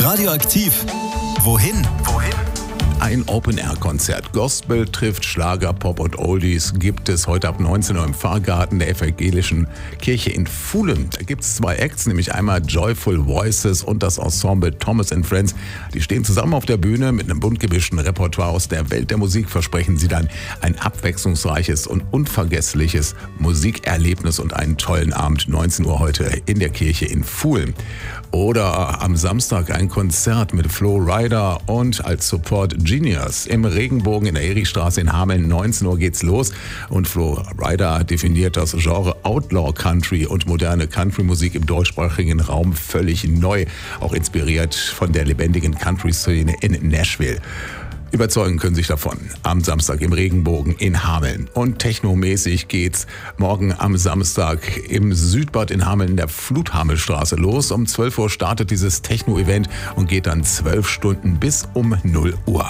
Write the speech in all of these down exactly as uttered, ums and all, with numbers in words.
Radioaktiv. Wohin? Wohin? Ein Open-Air-Konzert. Gospel trifft Schlager, Pop und Oldies gibt es heute ab neunzehn Uhr im Pfarrgarten der Evangelischen Kirche in Fuhlen. Da gibt es zwei Acts, nämlich einmal Joyful Voices und das Ensemble Thomas and Friends. Die stehen zusammen auf der Bühne mit einem bunt gemischten Repertoire aus der Welt der Musik. Versprechen sie dann ein abwechslungsreiches und unvergessliches Musikerlebnis und einen tollen Abend. neunzehn Uhr heute in der Kirche in Fuhlen. Oder am Samstag ein Konzert mit Flo Rida und als Support Genius im Regenbogen in der Erichstraße in Hameln. neunzehn Uhr geht's los und Flo Rida definiert das Genre Outlaw Country und moderne Country-Musik im deutschsprachigen Raum völlig neu, auch inspiriert von der lebendigen Country-Szene in Nashville. Überzeugen können sich davon am Samstag im Regenbogen in Hameln. Und technomäßig geht's morgen am Samstag im Südbad in Hameln in der Fluthamelstraße los. Um zwölf Uhr startet dieses Techno-Event und geht dann zwölf Stunden bis um null Uhr.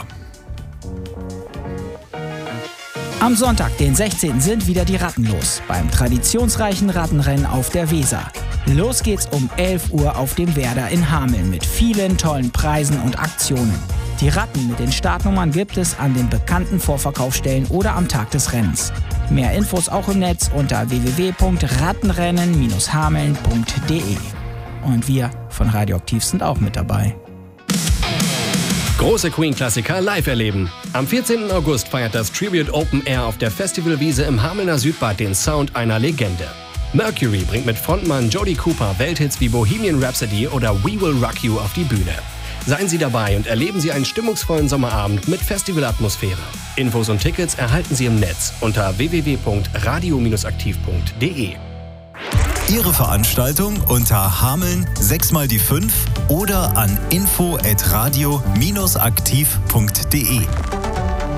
Am Sonntag, den sechzehnten sind wieder die Ratten los beim traditionsreichen Rattenrennen auf der Weser. Los geht's um elf Uhr auf dem Werder in Hameln mit vielen tollen Preisen und Aktionen. Die Ratten mit den Startnummern gibt es an den bekannten Vorverkaufsstellen oder am Tag des Rennens. Mehr Infos auch im Netz unter w w w punkt rattenrennen Bindestrich hameln punkt d e. Und wir von Radioaktiv sind auch mit dabei. Große Queen-Klassiker live erleben. Am vierzehnten August feiert das Tribute Open Air auf der Festivalwiese im Hamelner Südbad den Sound einer Legende. Mercury bringt mit Frontmann Jody Cooper Welthits wie Bohemian Rhapsody oder We Will Rock You auf die Bühne. Seien Sie dabei und erleben Sie einen stimmungsvollen Sommerabend mit Festivalatmosphäre. Infos und Tickets erhalten Sie im Netz unter w w w punkt radio aktiv punkt d e. Ihre Veranstaltung unter Hameln sechs mal die fünf oder an info at radio aktiv punkt d e.